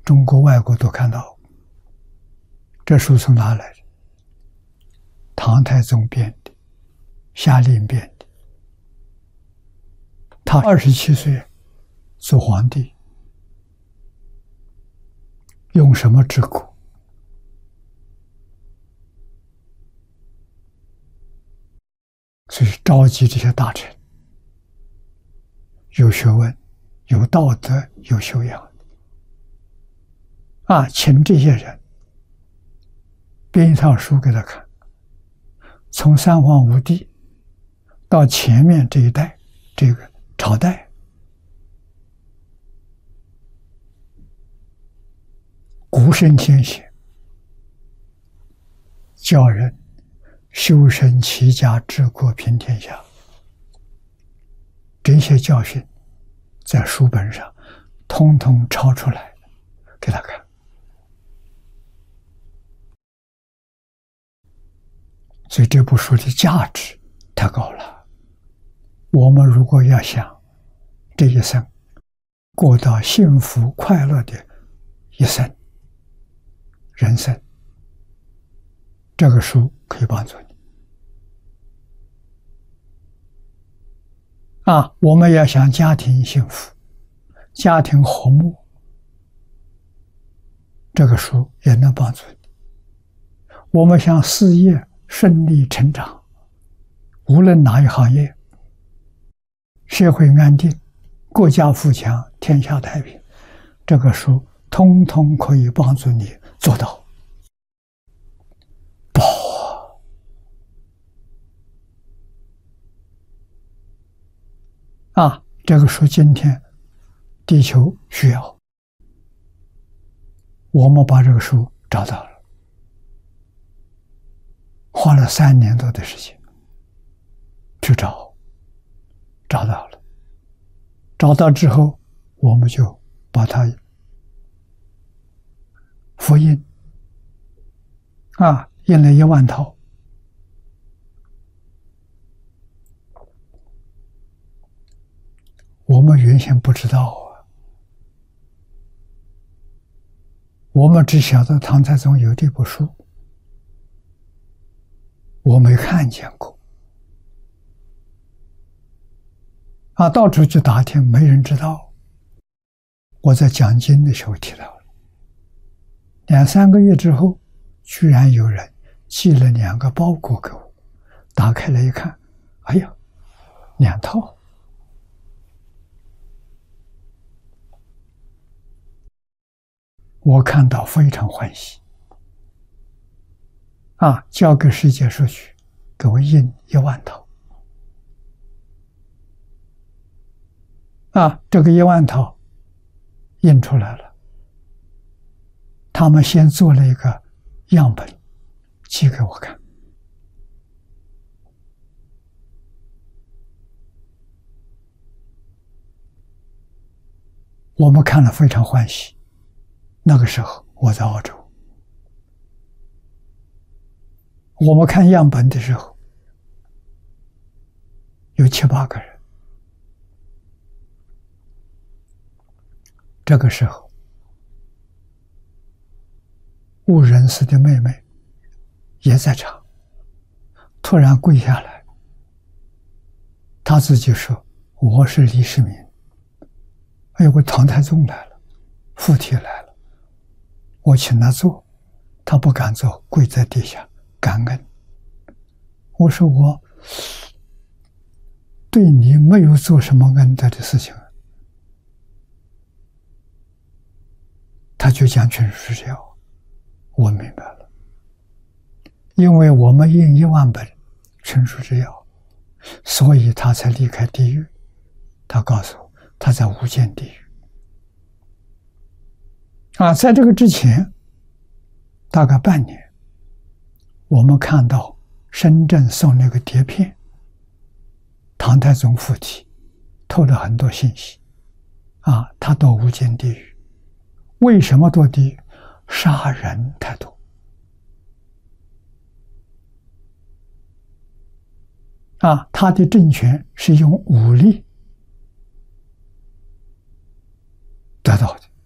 中国、外国都看到。这书从哪来的？唐太宗编的，夏令编的。他27岁做皇帝，用什么治国？所以召集这些大臣，有学问、有道德、有修养请这些人编一套书给他看，从三皇五帝到前面这一代这个朝代，古圣先贤教人修身齐家治国平天下，这些教训在书本上通通抄出来给他看。所以这部书的价值太高了。我们如果要想这一生过到幸福快乐的一生人生，这个书可以帮助你。我们要想家庭幸福、家庭和睦，这个书也能帮助你。我们想事业顺利成长，无论哪一行业，社会安定，国家富强，天下太平，这个书通通可以帮助你做到。这个书今天地球需要，我们把这个书找到了，花了3年多的时间去找到了，找到之后我们就把它复印印了1万套。我们原先不知道我们只晓得唐太宗有这部书，我没看见过到处去打听，没人知道。我在讲经的时候提到了，2、3个月之后，居然有人寄了2个包裹给我，打开来一看，哎呀，2套。我看到非常欢喜交给世界书局，给我印1万套这个1万套印出来了，他们先做了一个样本寄给我看，我们看了非常欢喜。那个时候我在澳洲，我们看样本的时候有7、8个人。这个时候误人子的妹妹也在场，突然跪下来，她自己说：“我是李世民，我唐太宗来了，附体来了，我请他坐，他不敢坐，跪在地下感恩。”我说：“我对你没有做什么恩德的事情。”他就讲全书是这样，我明白了，因为我们印1万本全书之要，所以他才离开地狱。他告诉我，他在无间地狱在这个之前大概半年，我们看到深圳送那个碟片，唐太宗附体，透了很多信息他到无间地狱。为什么堕地狱？杀人太多他的政权是用武力得到的